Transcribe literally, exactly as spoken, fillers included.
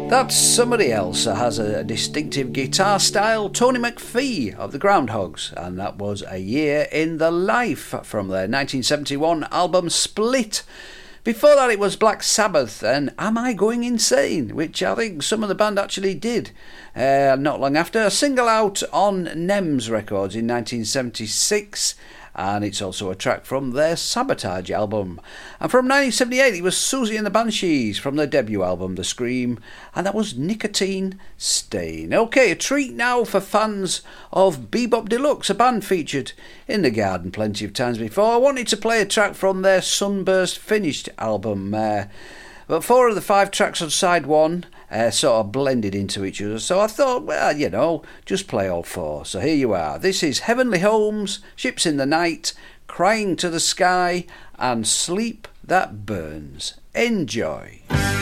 That's somebody else that has a distinctive guitar style, Tony McPhee of the Groundhogs, and that was A Year in the Life from their nineteen seventy-one album Split. Before that it was Black Sabbath and Am I Going Insane, which I think some of the band actually did uh, not long after. A single out on Nems Records in nineteen seventy-six, and it's also a track from their Sabotage album. And from nineteen seventy-eight it was Susie and the Banshees from their debut album The Scream, and that was Nicotine Stain. Okay, a treat now for fans of Bebop Deluxe, a band featured in The Garden plenty of times before. I wanted to play a track from their Sunburst Finished album, uh, but four of the five tracks on side one uh, sort of blended into each other, so I thought, well, you know, just play all four. So here you are. This is Heavenly Homes, Ships in the Night, Crying to the Sky, and Sleep That Burns. Enjoy.